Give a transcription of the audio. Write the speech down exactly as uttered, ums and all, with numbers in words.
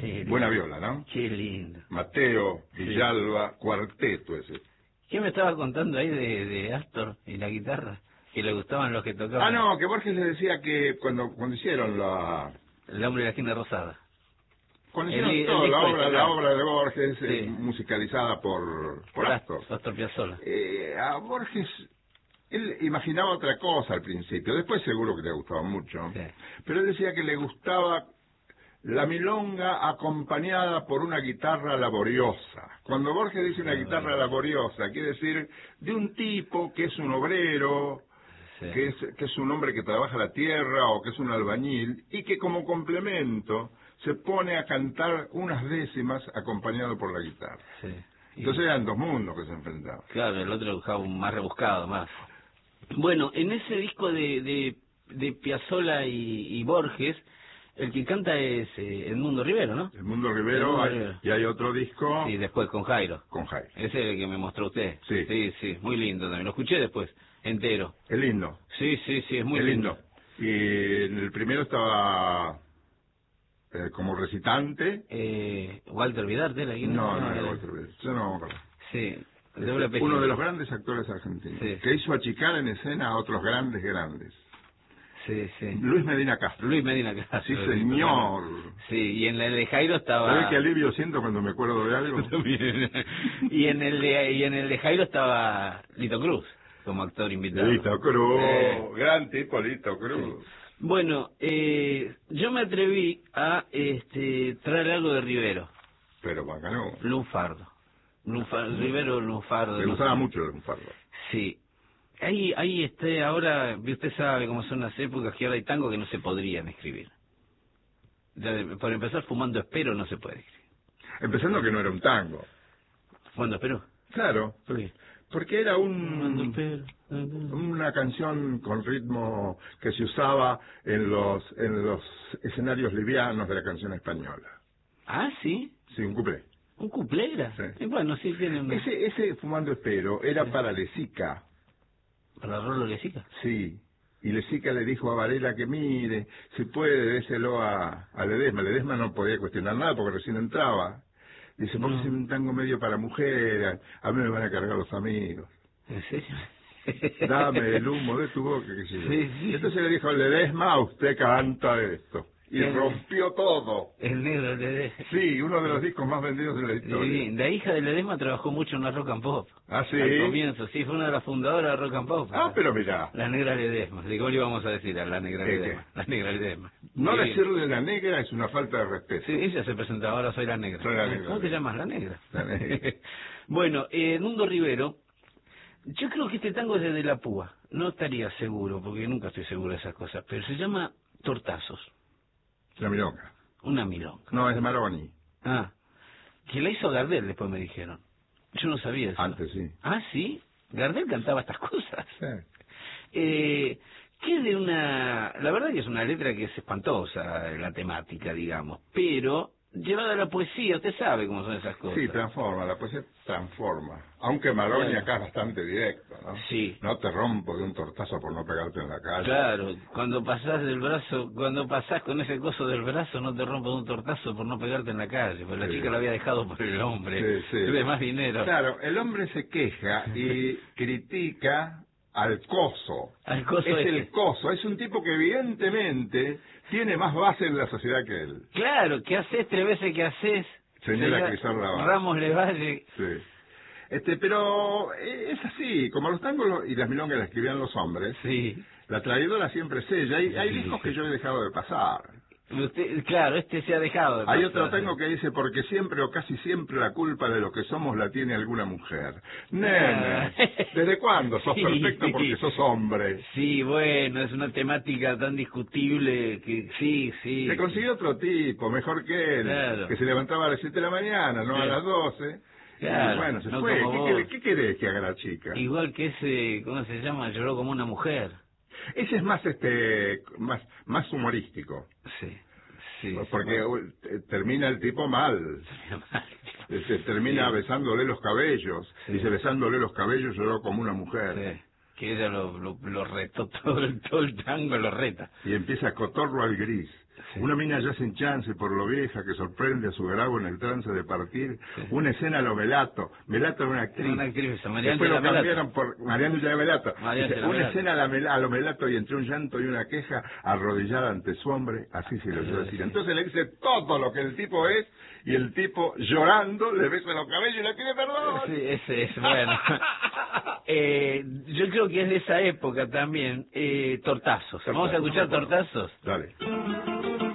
Qué Buena lindo. viola, ¿no? Qué lindo. Mateo, Sí. Villalba, cuarteto ese. ¿Qué me estaba contando ahí de, de Astor y la guitarra? Que le gustaban los que tocaban. Ah, no, que Borges le decía que cuando, cuando hicieron la... El hombre de la esquina rosada. Cuando El, hicieron el toda la disco obra, este, la claro. obra de Borges, Sí. eh, musicalizada por, por Por Astor. Astor Piazzolla. Eh, a Borges, él imaginaba otra cosa al principio, después seguro que le gustaba mucho, Sí. pero él decía que le gustaba la milonga acompañada por una guitarra laboriosa. Cuando Borges dice una guitarra laboriosa, quiere decir de un tipo que es un obrero, Sí. que es, que es un hombre que trabaja la tierra o que es un albañil, y que como complemento se pone a cantar unas décimas acompañado por la guitarra. Sí. Y- Entonces eran dos mundos que se enfrentaban. Claro, el otro buscaba un más rebuscado, más. Bueno, en ese disco de, de, de Piazzolla y, y Borges, el que canta es eh, Edmundo Rivero, ¿no? El Mundo Rivero, Edmundo hay- Rivero. y hay otro disco Sí, después con Jairo. con Jaime. Ese es el que me mostró usted. Sí. Sí, sí, muy lindo también. Lo escuché después, entero. Es lindo, Sí, sí, sí, es muy es lindo. lindo. Y en el primero estaba eh, como recitante. Eh, Walter Vidarte, ¿la quién No, no era? era Walter Bell, yo no me acuerdo. Sí, Este, doble apellido. uno de los grandes actores argentinos, Sí. que hizo achicar en escena a otros grandes, grandes. Sí, sí. Luis Medina Castro. Luis Medina Castro. Sí, señor. Sí, y en el de Jairo estaba... ¿Sabés qué alivio siento cuando me acuerdo de algo? También. y en el de y en el de Jairo estaba Lito Cruz como actor invitado. Lito Cruz, Eh, gran tipo Lito Cruz. sí. Bueno, eh, yo me atreví a este traer algo de Rivero, Pero bacano. Lunfardo. Lunfardo, Rivero Lunfardo. Me no gustaba sé. mucho el lunfardo. Sí. Ahí, ahí este, ahora, usted sabe cómo son las épocas que ahora hay tango que no se podrían escribir. Ya de- por empezar, Fumando Espero no se puede escribir. Empezando que no era un tango. ¿Fumando Espero? Claro, ¿Por qué? porque era Fumando un, Espero. una canción con ritmo que se usaba en los en los escenarios livianos de la canción española. Ah, sí. Sí, un cuplé. Un cuplé era. Sí. Y bueno, sí tiene una... Ese, ese Fumando Espero era Sí. para Lesica, ¿Para Rolo Lesica? sí. Y Lesica le dijo a Varela que mire, si puede, déselo a, a Ledesma. Ledesma no podía cuestionar nada porque recién entraba. Dice, porque No. es un tango medio para mujeres, a mí me van a cargar los amigos. ¿En serio? Dame el humo de tu boca, que sé yo. Sí, sí. Entonces le dijo, Ledesma, usted canta esto. Y El- rompió todo. El negro Ledesma. Sí, uno de los discos más vendidos de la historia. Sí, la hija de Ledesma trabajó mucho en la Rock and Pop. ¿Ah, sí? Al comienzo, sí, fue una de las fundadoras de Rock and Pop. Ah, pero mirá, La negra Ledesma. ¿Cómo le íbamos a decir a la negra ¿Qué, Ledesma? La negra Ledesma. no Sí. decirle la negra es una falta de respeto. Sí, ella se presentaba, ahora soy la negra. Soy la negra. ¿Cómo te llamas? La negra. La negra. Bueno, eh, Edmundo Rivero, yo creo que este tango es de De la Púa. No estaría seguro, porque nunca estoy seguro de esas cosas, pero se llama Tortazos, La milonga. una milonga. No, es de Maroni. Ah, que la hizo Gardel, después me dijeron. Yo no sabía eso. Antes sí. Ah, ¿sí? Gardel cantaba estas cosas. Sí. Eh, que es de una... La verdad que es una letra que es espantosa, la temática, digamos, pero llevada a la poesía, usted sabe cómo son esas cosas. Sí, transforma, la poesía transforma. Aunque Maroni Claro. acá es bastante directo, ¿no? Sí. No te rompo de un tortazo por no pegarte en la calle. Claro, cuando pasás del brazo, cuando pasás con ese coso del brazo, no te rompo de un tortazo por no pegarte en la calle, porque la Sí. chica lo había dejado por el hombre, Sí, sí. de más dinero. Claro, el hombre se queja y critica al coso. Al coso es ese. el coso, es un tipo que evidentemente tiene más base en la sociedad que él. Claro, ¿qué haces tres veces que haces? Señora Crisar Laval. Ramos Levalle. Sí. Este, pero eh, es así, como los tangos lo- y las milongas las escribían los hombres, Sí. la traidora siempre es ella. Hay, hay Sí, discos sí. que yo he dejado de pasar. Usted, claro, este se ha dejado de Hay pasar. otro tango que dice, porque siempre o casi siempre la culpa de lo que somos la tiene alguna mujer. Nene, ¿desde cuándo sos Sí. perfecto porque sos hombre? Sí, bueno, es una temática tan discutible que sí, sí. Se consiguió otro tipo, mejor que él, Claro. que se levantaba a las siete de la mañana, no a Claro. las doce. Claro, Y bueno, se no fue. como ¿Qué, vos. querés- ¿Qué querés que haga la chica? Igual que ese, ¿cómo se llama? Lloró como una mujer. Ese es más este más más humorístico, Sí, sí. porque uh, te- termina el tipo mal. Este, termina Sí. besándole los cabellos. Sí. Dice, besándole los cabellos lloró como una mujer. Sí, que ella lo, lo, lo retó todo el, todo el tango, lo reta. Y empieza cotorro al gris. Sí. Una mina ya sin chance por lo vieja que sorprende a su grabo en el trance de partir. Sí. Una escena a lo Velato. Velato era una actriz. Una actriz, Mariana Después lo Melato. cambiaron por Mariana de Velato. Mariana Dice, de una Melato. escena a, la Mel- a lo Velato y entre un llanto y una queja, arrodillada ante su hombre, así se lo oyó decir. Entonces le dice todo lo que el tipo es, y el tipo llorando le besa los cabellos y le pide perdón. Sí, ese es, bueno. eh, yo creo que es de esa época también, eh, Tortazos. Vamos a escuchar Tortazos. Dale.